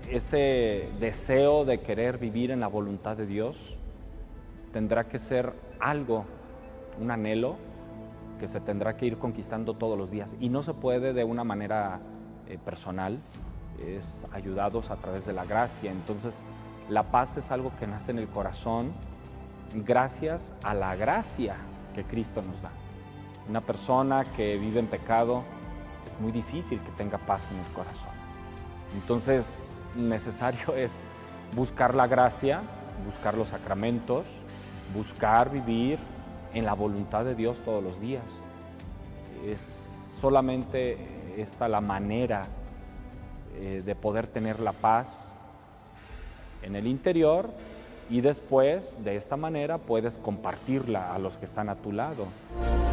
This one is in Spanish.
ese deseo de querer vivir en la voluntad de Dios tendrá que ser algo, un anhelo que se tendrá que ir conquistando todos los días y no se puede de una manera personal, es ayudados a través de la gracia. Entonces la paz es algo que nace en el corazón gracias a la gracia que Cristo nos da. Una persona que vive en pecado es muy difícil que tenga paz en el corazón. Entonces necesario es buscar la gracia, buscar los sacramentos, buscar vivir en la voluntad de Dios todos los días. Es solamente esta la manera de poder tener la paz en el interior y después de esta manera puedes compartirla a los que están a tu lado.